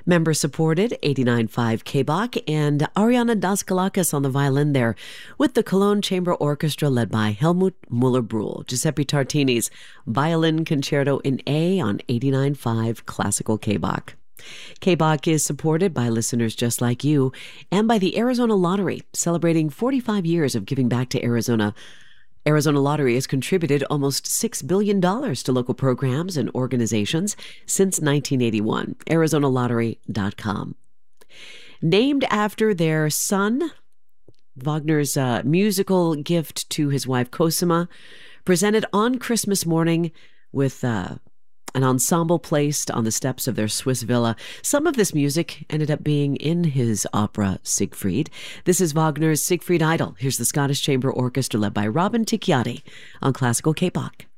Member supported 89.5 KBach and Ariana Daskalakis on the violin there with the Cologne Chamber Orchestra led by Helmut Muller-Brühl. Giuseppe Tartini's Violin Concerto in A on 89.5 Classical KBach. KBach is supported by listeners just like you and by the Arizona Lottery, celebrating 45 years of giving back to Arizona. Arizona Lottery has contributed almost $6 billion to local programs and organizations since 1981. ArizonaLottery.com. Named after their son, Wagner's musical gift to his wife Cosima, presented on Christmas morning with an ensemble placed on the steps of their Swiss villa. Some of this music ended up being in his opera Siegfried. This is Wagner's Siegfried Idol. Here's the Scottish Chamber Orchestra led by Robin Ticciati on Classical KBach.